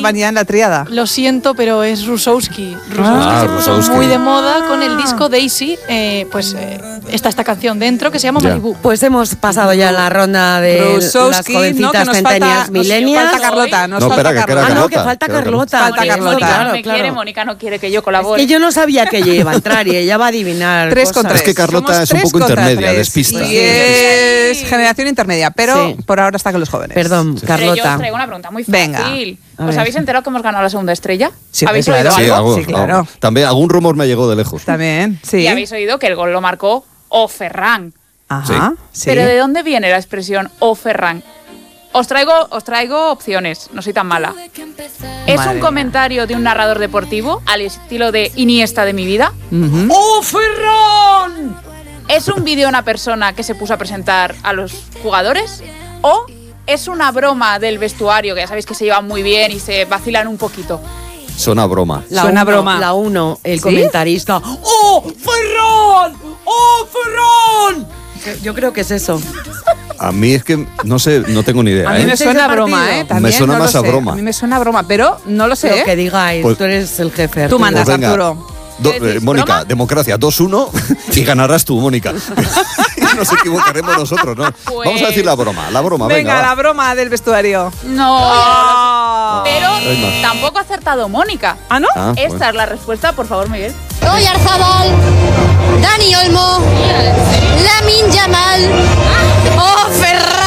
estaban ya en la tríada. Lo siento, pero es Rusowski. Rusowski se puso muy de moda con el disco Daisy. Está esta canción dentro que se llama Malibu. Pues hemos pasado ya la ronda de Rusowski, las jovencitas centenias millennials. Falta Carlota, nos No, falta espera, que Carlota. queda Ah, no, que falta Carlota. Falta Carlota. Mónica no me Claro. quiere, Mónica no quiere que yo colabore. Es que yo no sabía que ella iba a entrar y ella va a adivinar 3 cosas. contra 3. Es que Carlota Somos es un 3 poco contra intermedia, 3. despista. Y es generación intermedia, pero por ahora está con los jóvenes. Perdón, Pero yo Carlota. os traigo una pregunta muy Venga. fácil. A ¿Os ver. habéis enterado que hemos ganado la segunda estrella? Sí, ¿Habéis claro. oído algo? Sí, claro. algo. También algún rumor me llegó de lejos. También, sí. Y habéis oído que el gol lo marcó O Ferran. Ajá, sí. Pero ¿de dónde viene la expresión O Ferran? Os traigo opciones, no soy tan mala. ¿Es Madre un mía. comentario de un narrador deportivo al estilo de Iniesta de mi vida? Ujú. ¡Oh, Ferran! ¿Es un vídeo de una persona que se puso a presentar a los jugadores? ¿O es una broma del vestuario, que ya sabéis que se llevan muy bien y se vacilan un poquito? Suena broma. Suena broma. La 1, el ¿Sí? comentarista. ¡Oh, Ferran! ¡Oh, Ferran! Yo creo que es eso. A mí es que no sé, no tengo ni idea. A mí me ¿Ese suena es a el broma, partido? ¿eh? También, Me suena no lo más a sé. broma. A mí me suena a broma, pero no lo sé, Lo que digáis, Pues- tú eres el jefe. Tú Arturo. mandas, Pues venga. Arturo. ¿Qué decís, Mónica, broma? democracia 2-1 y ganarás tú, Mónica. Nos equivocaremos nosotros, ¿no? Pues- Vamos a decir la broma, Venga, va. la broma del vestuario. No, Ah. pero Hay más. tampoco ha acertado Mónica. ¿Ah, no? Ah, Esta bueno. es la respuesta, por favor, Miguel. Oyarzabal, Dani Olmo, Lamine Yamal, ¡Oh, Ferran!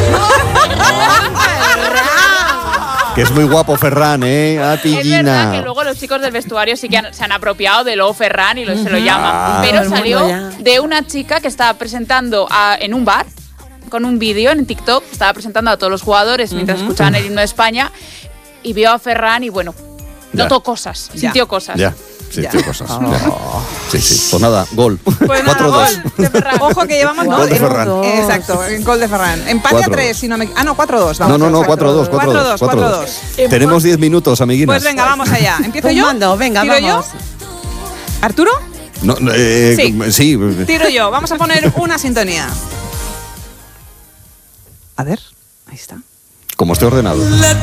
Que es muy guapo Ferran, ¿eh? A ti, Es verdad Gina. que luego los chicos del vestuario sí que se han apropiado del O Ferran y se lo llaman. Ah. Pero Todo el salió mundo ya. de una chica que estaba presentando en un bar con un vídeo en TikTok. Estaba presentando a todos los jugadores mientras escuchaban el himno de España y vio a Ferran y bueno, Ya. notó cosas, Ya. sintió cosas. Ya, sí, Ya. tío, cosas. Ya. Sí, sí. Pues nada, gol. Pues nada, 4-2. gol de Ferran. Ojo que llevamos Gol de Ferran. Exacto, gol de Ferran. Empate a 4-2. 3, si no me... Ah, no, 4-2. No, Vamos, no, no, exacto. 4-2, 4-2. 4-2. Tenemos 10 minutos, amiguinas. Pues venga, vamos allá. ¿Empiezo yo? Mando, venga, ¿Tiro vamos. yo? ¿Arturo? No, sí. Tiro yo. Vamos a poner una sintonía. A ver, ahí está. Como esté ordenado.